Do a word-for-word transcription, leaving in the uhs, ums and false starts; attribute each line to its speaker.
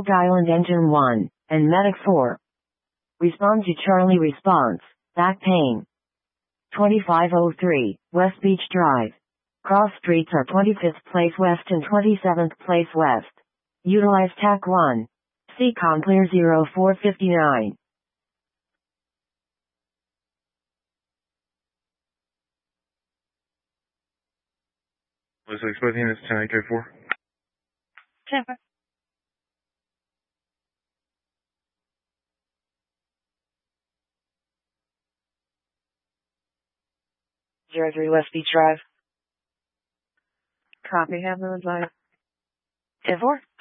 Speaker 1: Oak Island Engine one, and Medic four. Respond to Charlie response, back pain. twenty-five oh three, West Beach Drive. Cross streets are twenty-fifth place west and twenty-seventh place west. Utilize T A C one. C COM clear zero four fifty-nine.
Speaker 2: Was expecting this ten K four?
Speaker 3: ten.
Speaker 1: Zero three West Beach Drive.
Speaker 3: Copy, have those live.
Speaker 1: ten four.